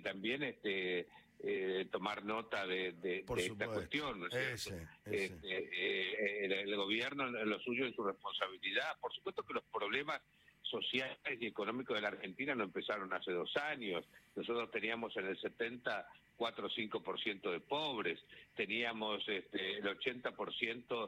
también tomar nota de esta cuestión, ¿no es cierto? El gobierno, lo suyo es su responsabilidad. Por supuesto que los problemas sociales y económicos de la Argentina no empezaron hace 2 años. Nosotros teníamos en el 70 4 o 5% de pobres, teníamos el 80%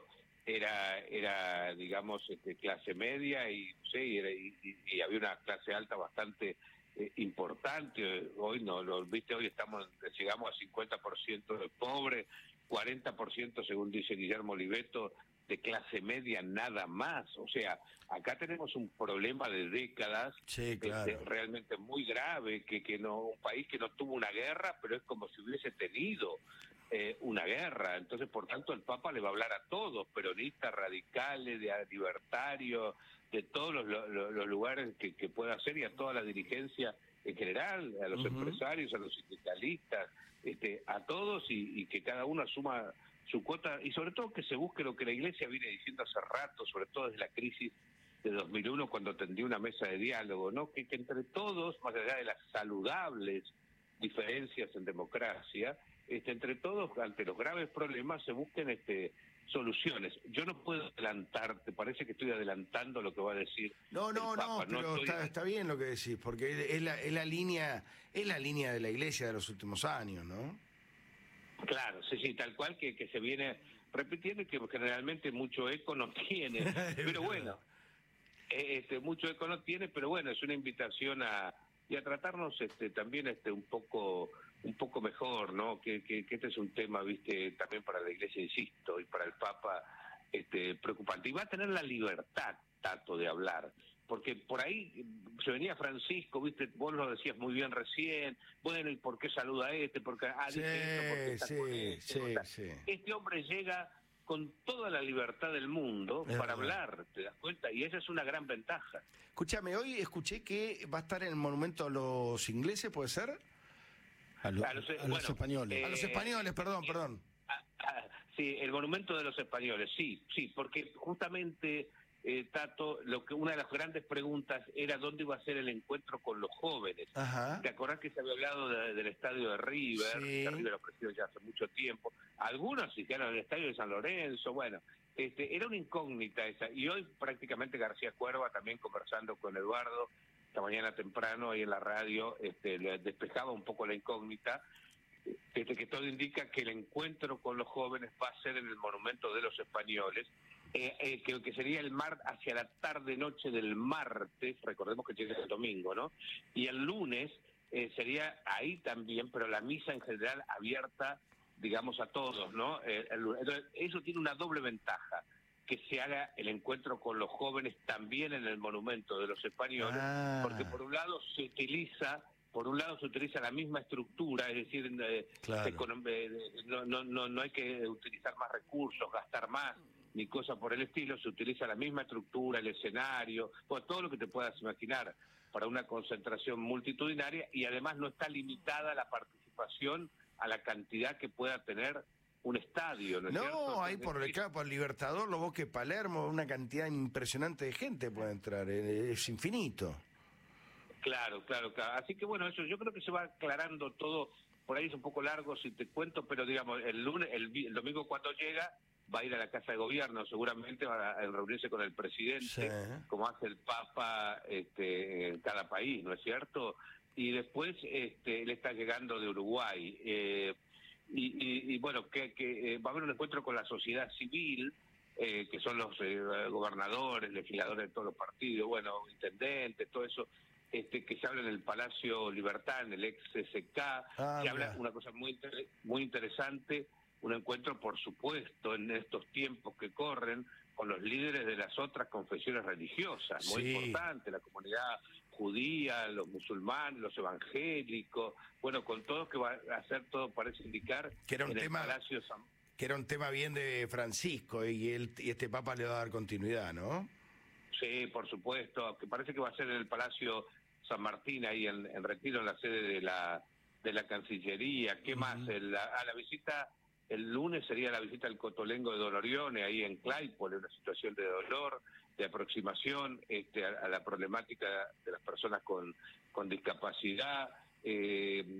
era digamos clase media y había una clase alta bastante importante. Hoy no, hoy llegamos a 50% de pobres, 40% según dice Guillermo Oliveto de clase media nada más. O sea, acá tenemos un problema de décadas, sí, claro, realmente muy grave, un país que no tuvo una guerra, pero es como si hubiese tenido una guerra. Entonces, por tanto, el Papa le va a hablar a todos, peronistas, radicales, libertarios, de todos los lugares que pueda hacer, y a toda la dirigencia en general, a los empresarios, a los sindicalistas, a todos, y que cada uno asuma su cuota, y sobre todo que se busque lo que la Iglesia viene diciendo hace rato, sobre todo desde la crisis de 2001, cuando tendió una mesa de diálogo, ¿no? Que entre todos, más allá de las saludables diferencias en democracia, entre todos, ante los graves problemas, se busquen soluciones. Yo no puedo adelantar, te parece que estoy adelantando lo que va a decir No, el Papa. pero está bien lo que decís, porque es la línea de la Iglesia de los últimos años, ¿no? Claro, sí, tal cual que se viene repitiendo y que generalmente mucho eco no tiene, pero bueno, mucho eco no tiene, pero bueno, es una invitación a tratarnos también un poco mejor, ¿no? Que este es un tema, viste, también para la Iglesia, insisto, y para el Papa, preocupante. Y va a tener la libertad, Tato, de hablar, porque por ahí se venía Francisco, viste, vos lo decías muy bien recién, bueno, ¿y por qué saluda a este? Porque dice esto, porque está con sí. Este hombre llega con toda la libertad del mundo para hablar, ¿te das cuenta? Y esa es una gran ventaja. Escúchame, hoy escuché que va a estar en el monumento a los ingleses, ¿puede ser? A los españoles. A los españoles, perdón. Sí, el monumento de los españoles, sí, porque justamente, Tato, una de las grandes preguntas era dónde iba a ser el encuentro con los jóvenes. Ajá. ¿Te acordás que se había hablado del estadio de River? Sí. Que River lo presidió ya hace mucho tiempo. Algunos se hicieron el estadio de San Lorenzo, bueno, era una incógnita esa. Y hoy prácticamente García Cuerva, también conversando con Eduardo, esta mañana temprano ahí en la radio, le despejaba un poco la incógnita, que todo indica que el encuentro con los jóvenes va a ser en el monumento de los españoles, que sería hacia la tarde-noche del martes, recordemos que llega el domingo, ¿no? Y el lunes sería ahí también, pero la misa en general abierta, digamos, a todos, ¿no? Entonces, eso tiene una doble ventaja, que se haga el encuentro con los jóvenes también en el monumento de los españoles, porque por un lado se utiliza la misma estructura, es decir, claro, no hay que utilizar más recursos, gastar más, ni cosa por el estilo, se utiliza la misma estructura, el escenario, todo lo que te puedas imaginar para una concentración multitudinaria, y además no está limitada la participación a la cantidad que pueda tener un estadio, ¿no es cierto? No, ahí por el Libertador, lo Bosque Palermo, una cantidad impresionante de gente puede entrar, es infinito. Claro. Así que bueno, eso yo creo que se va aclarando todo. Por ahí es un poco largo si te cuento, pero digamos, el domingo cuando llega, va a ir a la Casa de Gobierno, seguramente va a reunirse con el presidente, sí, como hace el Papa en cada país, ¿no es cierto? Y después él está llegando de Uruguay, y bueno, que va a haber un encuentro con la sociedad civil, que son los gobernadores, legisladores de todos los partidos, bueno, intendentes, todo eso, que se habla en el Palacio Libertad, en el ex CCK, se habla una cosa muy interesante, un encuentro, por supuesto, en estos tiempos que corren, con los líderes de las otras confesiones religiosas, muy importante, la comunidad judía, los musulmanes, los evangélicos, bueno, con todo que va a hacer, todo parece indicar, que era un en tema, el Palacio San... que era un tema bien de Francisco, y este Papa le va a dar continuidad, ¿no? Sí, por supuesto, que parece que va a ser en el Palacio San Martín, ahí en Retiro, en la sede de la Cancillería. ¿Qué más? La visita, el lunes sería la visita al Cotolengo de Don Orione, ahí en Claypole, una situación de dolor, de aproximación a la problemática de las personas con discapacidad.